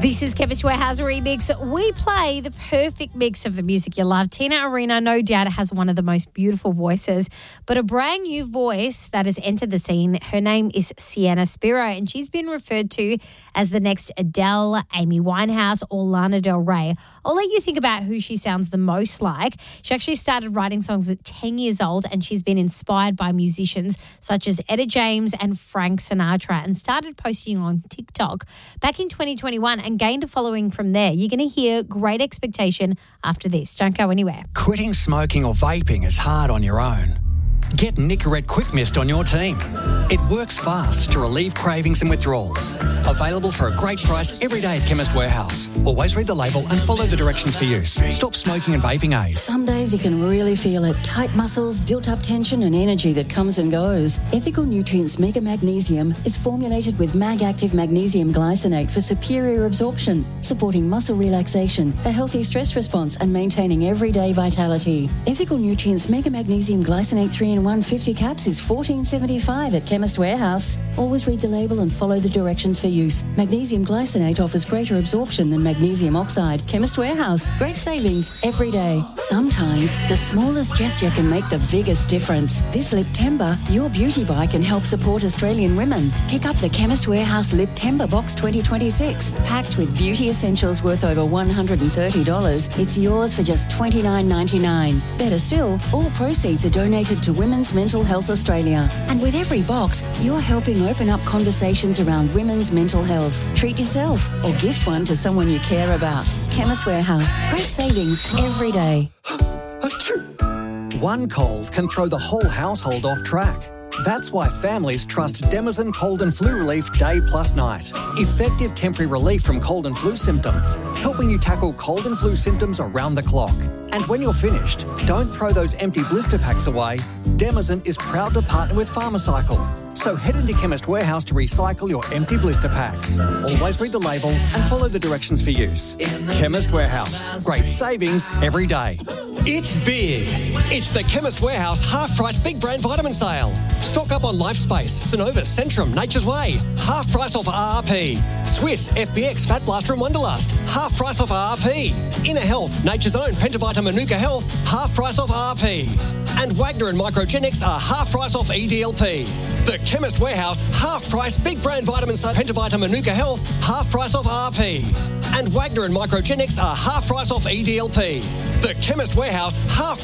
This is Chemist Warehouse Remix. We play the perfect mix of the music you love. Tina Arena, no doubt, has one of the most beautiful voices, but a brand new voice that has entered the scene. Her name is Sienna Spiro, and she's been referred to as the next Adele, Amy Winehouse, or Lana Del Rey. I'll let you think about who she sounds the most like. She actually started writing songs at 10 years old, and she's been inspired by musicians such as Etta James and Frank Sinatra, and started posting on TikTok back in 2021 and gained a following from there. You're going to hear Great Expectation after this. Don't go anywhere. Quitting smoking or vaping is hard on your own. Get Nicorette Quick Mist on your team. It works fast to relieve cravings and withdrawals. Available for a great price every day at Chemist Warehouse. Always read the label and follow the directions for use. Stop smoking and vaping aid. Some days you can really feel it. Tight muscles, built-up tension and energy that comes and goes. Ethical Nutrients Mega Magnesium is formulated with Mag-Active Magnesium Glycinate for superior absorption, supporting muscle relaxation, a healthy stress response and maintaining everyday vitality. Ethical Nutrients Mega Magnesium Glycinate 3-in-1 50 caps is $14.75 at Chemist Warehouse. Always read the label and follow the directions for use. Magnesium glycinate offers greater absorption than magnesium oxide. Chemist Warehouse. Great savings every day. Sometimes the smallest gesture can make the biggest difference. This Liptember, your beauty buy can help support Australian women. Pick up the Chemist Warehouse Liptember Box 2026, packed with beauty essentials worth over $130. It's yours for just $29.99. Better still, all proceeds are donated to Women's Mental Health Australia. And with every box, you're helping open up conversations around women's mental health. Treat yourself or gift one to someone you care about. Chemist Warehouse. Great savings every day. One cold can throw the whole household off track. That's why families trust Demazen Cold and Flu Relief Day plus Night. Effective temporary relief from cold and flu symptoms, helping you tackle cold and flu symptoms around the clock. And when you're finished, don't throw those empty blister packs away. Demazen is proud to partner with Pharmacycle. So head into Chemist Warehouse to recycle your empty blister packs. Always read the label and follow the directions for use. Chemist Warehouse. Great savings every day. It's big. It's the Chemist Warehouse half-price big brand vitamin sale. Stock up on Lifespace, Synovus, Centrum, Nature's Way. Half price off RRP. Swiss, FBX, Fat Blaster and Wonderlust. Half price off RRP. Inner Health, Nature's Own, Pentavita Manuka Health. Half price off RRP. And Wagner and Microgenics are half price off EDLP. The Chemist Warehouse half-price big brand vitamin sale. Pentavita Manuka Health, half price off RP. And Wagner and Microgenics are half price off EDLP. The Chemist Warehouse half